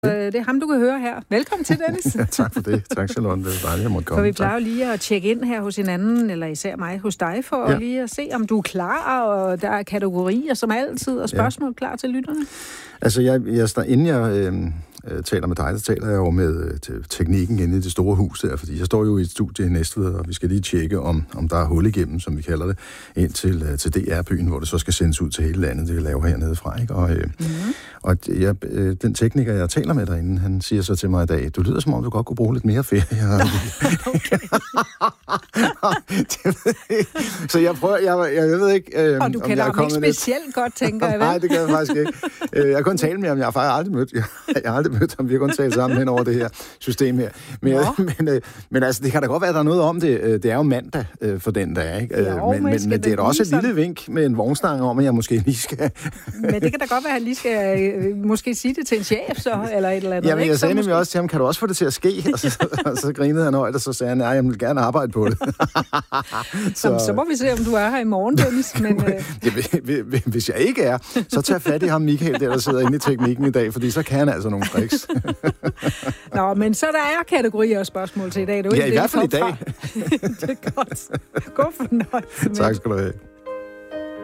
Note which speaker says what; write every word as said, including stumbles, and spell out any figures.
Speaker 1: Det er ham, du kan høre her. Velkommen til, Dennis.
Speaker 2: Ja, tak for det. Tak, Charlotte. Det er dejligt, jeg måtte komme.
Speaker 1: For vi plejer jo lige at tjekke ind her hos hinanden, eller især mig hos dig, for ja. lige at se, om du er klar, og der er kategorier som altid, og spørgsmål ja. klar til lytterne.
Speaker 2: Altså, jeg, jeg, inden jeg øh, taler med dig, så taler jeg jo med øh, teknikken inde i det store hus der, fordi jeg står jo i et studie i Næstved, og vi skal lige tjekke, om, om der er hul igennem, som vi kalder det, ind til, øh, til D R-byen, hvor det så skal sendes ud til hele landet, det vi laver hernede fra, ikke? Og, øh, mm-hmm. og jeg, øh, den tekniker, jeg taler med derinde, han siger så til mig i dag, du lyder som om, du godt kunne bruge lidt mere ferie. Så jeg prøver, jeg, jeg, jeg ved ikke... Øh,
Speaker 1: og du kender ham ikke specielt lidt... godt, tænker jeg, vel?
Speaker 2: Nej, det gør jeg faktisk ikke. Jeg har kun talt med ham, jeg har faktisk aldrig mødt, jeg, jeg har aldrig mødt ham, vi har kun talt sammen hen over det her system her. Men, men, øh, men altså, det kan da godt være, at der er noget om det. Det er jo mandag øh, for den dag, ikke? Jo, men, men, men det er da også et sådan... lille vink med en vognstang om, at jeg måske lige skal...
Speaker 1: Men det kan da godt være, at han lige skal øh, måske sige det til en chef, så, eller et eller andet.
Speaker 2: Jamen, jeg sagde nemlig
Speaker 1: måske...
Speaker 2: også til ham, kan du også få det til at ske? Og så, og så grinede han højt, og så sagde han, nej, jeg vil gerne arbejde på det.
Speaker 1: så... Jamen, så må vi se, om du er her i morgen, Dennis. Men,
Speaker 2: øh... Hvis jeg ikke er, så tag fat i ham, Michael, der, der sidder inde i teknikken i dag, fordi så kan han altså nogle tricks.
Speaker 1: Nå, men så der er kategorier og spørgsmål til i dag. Du
Speaker 2: ja, i hvert fald i dag.
Speaker 1: Det er godt. God fornøjelse med.
Speaker 2: Tak skal du have.